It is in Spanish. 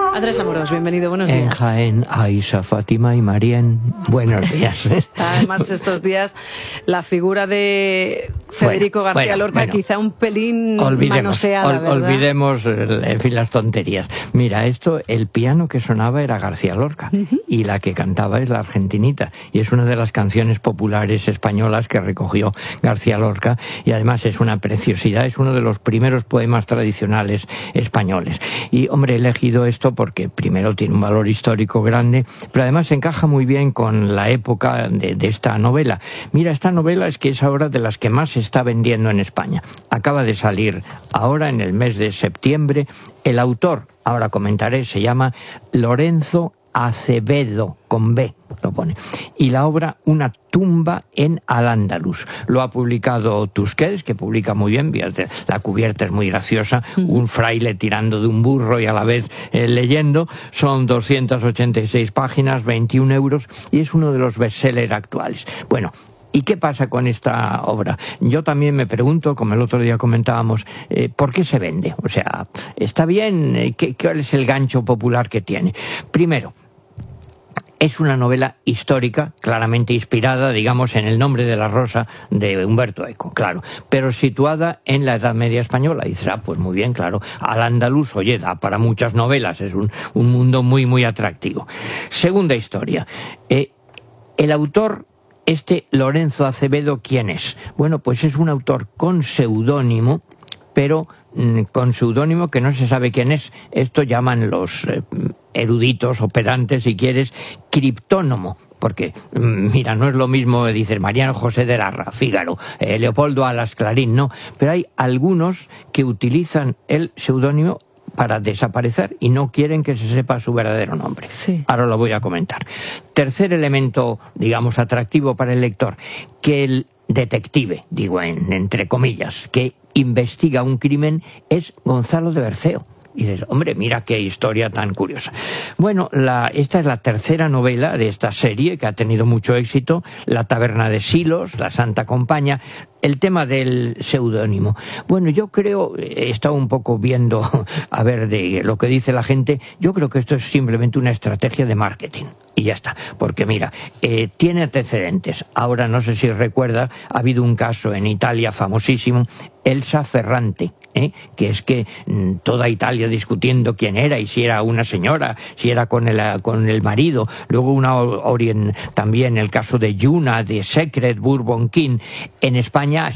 Andrés Amorós, bienvenido, buenos días. En Jaén, Aisha, Fátima y Marien, buenos días. Está además estos días la figura de Federico García Lorca, quizá un pelín manoseada, ¿verdad? Olvidemos, en fin, las tonterías. Mira, el piano que sonaba era García Lorca, y la que cantaba es la Argentinita, y es una de las canciones populares españolas que recogió García Lorca, y además es una preciosidad, es uno de los primeros poemas tradicionales españoles. Y, hombre, he elegido esto porque primero tiene un valor histórico grande, pero además encaja muy bien con la época de esta novela. Mira, esta novela es que es ahora de las que más se está vendiendo en España. Acaba de salir ahora en el mes de septiembre. El autor, ahora comentaré, se llama Lorenzo Acevedo, con B lo pone, y la obra Una tumba en Al-Ándalus. Lo ha publicado Tusquets, que publica muy bien, la cubierta es muy graciosa, un fraile tirando de un burro y a la vez leyendo. Son 286 páginas, 21 euros, y es uno de los bestsellers actuales. Bueno, ¿y qué pasa con esta obra? Yo también me pregunto, como el otro día comentábamos, ¿por qué se vende? O sea, ¿está bien? ¿Cuál es el gancho popular que tiene? Primero, es una novela histórica, claramente inspirada, digamos, en El nombre de la rosa de Humberto Eco, claro, pero situada en la Edad Media española. Y dices, pues muy bien, claro, Al-Ándalus, oye, da para muchas novelas, es un mundo muy, muy atractivo. Segunda historia, el autor, Lorenzo Acevedo, ¿quién es? Bueno, pues es un autor con seudónimo, pero con seudónimo que no se sabe quién es. Esto llaman los eruditos o pedantes, si quieres, criptónomo. Porque, mira, no es lo mismo, dices, Mariano José de Larra, Fígaro, Leopoldo Alas Clarín, no. Pero hay algunos que utilizan el seudónimo para desaparecer y no quieren que se sepa su verdadero nombre. Sí. Ahora lo voy a comentar. Tercer elemento, digamos, atractivo para el lector, que el detective, digo entre comillas, que investiga un crimen es Gonzalo de Berceo. Y dices, hombre, mira qué historia tan curiosa. Bueno, esta es la tercera novela de esta serie que ha tenido mucho éxito, La taberna de Silos, La Santa Compaña. El tema del seudónimo. Bueno, yo creo, he estado un poco viendo, a ver, de lo que dice la gente, yo creo que esto es simplemente una estrategia de marketing. Y ya está, porque mira, tiene antecedentes. Ahora, no sé si recuerdas, ha habido un caso en Italia famosísimo, Elsa Ferrante, que es que toda Italia discutiendo quién era y si era una señora, si era con el marido. Luego también el caso de Yuna, de Secret, Bourbon King. En España